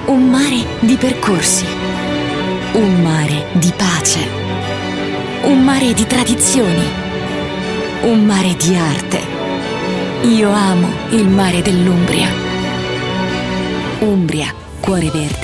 Un mare di percorsi, un mare di pace, un mare di tradizioni, un mare di arte. Io amo il mare dell'Umbria. Umbria, cuore verde.